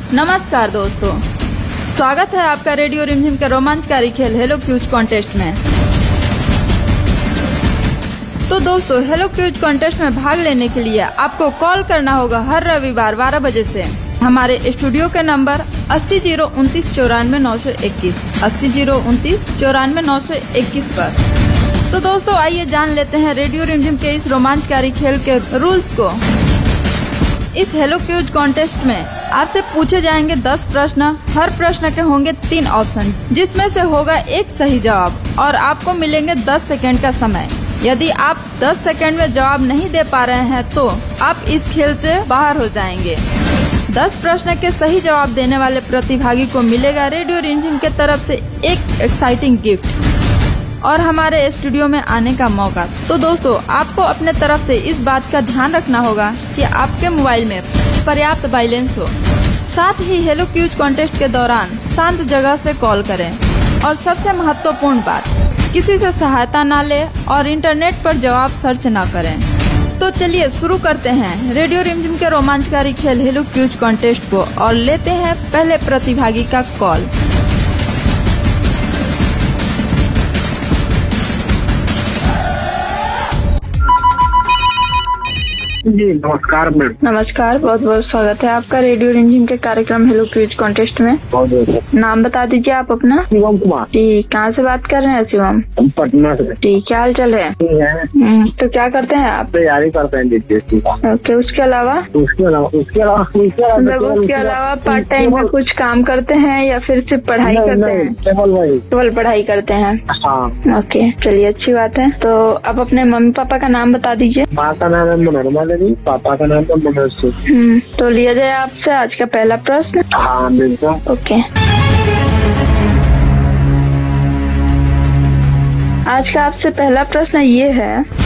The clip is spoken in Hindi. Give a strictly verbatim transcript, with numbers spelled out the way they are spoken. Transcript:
नमस्कार दोस्तों, स्वागत है आपका रेडियो रिमझिम के रोमांचकारी खेल हेलो क्यूज कॉन्टेस्ट में। तो दोस्तों, हेलो क्यूज कॉन्टेस्ट में भाग लेने के लिए आपको कॉल करना होगा हर रविवार बारह बजे से हमारे स्टूडियो के नंबर अस्सी जीरो उनतीस चौरानवे नौ सौ इक्कीस अस्सी जीरो उनतीस चौरानवे नौ सौ इक्कीस पर। तो दोस्तों, आइए जान लेते हैं रेडियो रिमझिम के इस रोमांचकारी खेल के रूल्स को। इस हेलो क्यूज कॉन्टेस्ट में आपसे पूछे जाएंगे दस प्रश्न। हर प्रश्न के होंगे तीन ऑप्शन, जिसमें से होगा एक सही जवाब और आपको मिलेंगे दस सेकंड का समय। यदि आप दस सेकंड में जवाब नहीं दे पा रहे हैं तो आप इस खेल से बाहर हो जाएंगे। दस प्रश्न के सही जवाब देने वाले प्रतिभागी को मिलेगा रेडियो रिमझिम के तरफ से एक एक्साइटिंग गिफ्ट और हमारे स्टूडियो में आने का मौका। तो दोस्तों, आपको अपने तरफ से इस बात का ध्यान रखना होगा कि आपके मोबाइल में पर्याप्त बैलेंस हो। साथ ही हेलो क्यूज कॉन्टेस्ट के दौरान शांत जगह से कॉल करें और सबसे महत्वपूर्ण बात, किसी से सहायता ना ले और इंटरनेट पर जवाब सर्च ना करें। तो चलिए शुरू करते हैं रेडियो रिमझिम के रोमांचकारी खेल हेलो क्यूज कॉन्टेस्ट को और लेते हैं पहले प्रतिभागी का कॉल। जी नमस्कार मैम। नमस्कार, बहुत बहुत स्वागत है आपका रेडियो रिमझिम के कार्यक्रम हेलो क्यूज कॉन्टेस्ट में। नाम बता दीजिए आप अपना। शिवम कुमार। ठीक, कहाँ से बात कर रहे हैं शिवम? पटना से। ठीक, क्या हाल चाल है? तो क्या करते हैं आप? तैयारी करते हैं जीपीएससी का। ओके, उसके अलावा उसके अलावा उसके अलावा मतलब उसके अलावा पार्ट टाइम में कुछ काम करते हैं या फिर सिर्फ पढ़ाई करते हैं? केवल वही केवल पढ़ाई करते हैं। हाँ। ओके, चलिए अच्छी बात है। तो अब अपने मम्मी पापा का नाम बता दीजिए। माँ का नाम है मनोरमा देवी, पापा का नाम है मनोज सिंह। हम्म, तो लिया जाए आपसे आज का पहला प्रश्न। हाँ बिल्कुल। ओके, आज का आपसे पहला प्रश्न ये है